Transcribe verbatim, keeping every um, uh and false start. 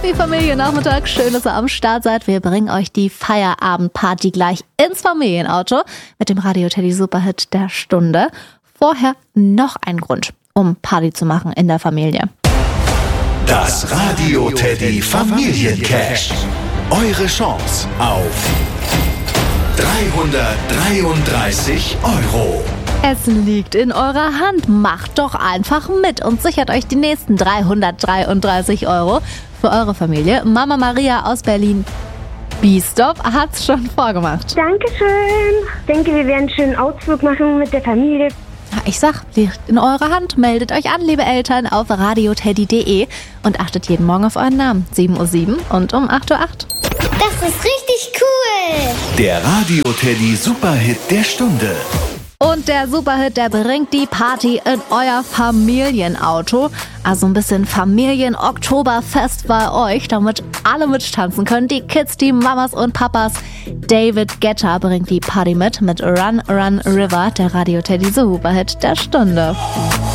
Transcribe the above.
Happy Familiennachmittag, schön, dass ihr am Start seid. Wir bringen euch die Feierabendparty gleich ins Familienauto mit dem Radio Teddy Superhit der Stunde. Vorher noch ein Grund, um Party zu machen in der Familie. Das Radio Teddy Familiencash. Eure Chance auf dreihundertdreiunddreißig Euro. Es liegt in eurer Hand. Macht doch einfach mit und sichert euch die nächsten dreihundertdreiunddreißig Euro für eure Familie. Mama Maria aus Berlin B-Stop hat's schon vorgemacht. Dankeschön. Ich denke, wir werden einen schönen Ausflug machen mit der Familie. Ich sag, liegt in eurer Hand. Meldet euch an, liebe Eltern, auf radioteddy punkt de und achtet jeden Morgen auf euren Namen. sieben Uhr sieben und um acht Uhr acht. Das ist richtig cool. Der Radio Teddy Superhit der Stunde. Und der Superhit, der bringt die Party in euer Familienauto. Also ein bisschen Familien-Oktoberfest bei euch, damit alle mittanzen können. Die Kids, die Mamas und Papas. David Guetta bringt die Party mit mit Run, Run, River, der Radio Teddy Superhit der Stunde.